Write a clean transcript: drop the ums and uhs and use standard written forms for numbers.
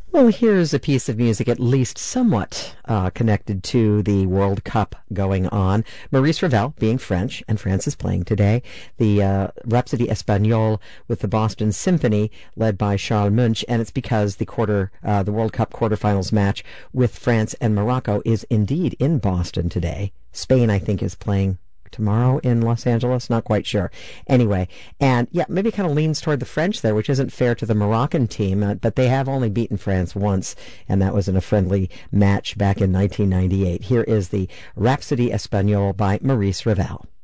Well, here's a piece of music at least somewhat connected to the World Cup going on. Maurice Ravel, being French, and France is playing today, the Rhapsody Espagnole with the Boston Symphony, led by Charles Munch, and it's because the World Cup quarterfinals match with France and Morocco is indeed in Boston today. Spain, I think, is playing tomorrow in Los Angeles, not quite sure. Anyway, and yeah, maybe kind of leans toward the French there, which isn't fair to the Moroccan team, but they have only beaten France once, and that was in a friendly match back in 1998. Here is the Rhapsody Espagnole by Maurice Ravel.